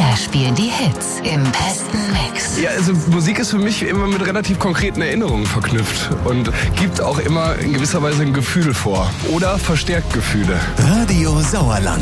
Wir spielen die Hits im besten Mix. Ja, also Musik ist für mich immer mit relativ konkreten Erinnerungen verknüpft und gibt auch immer in gewisser Weise ein Gefühl vor oder verstärkt Gefühle. Radio Sauerland.